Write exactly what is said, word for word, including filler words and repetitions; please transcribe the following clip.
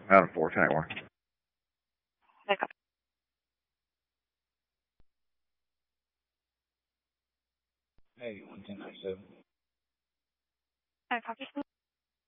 Out of four, ten one. Okay, copy. Hey, one ten nine seven. Okay, copy.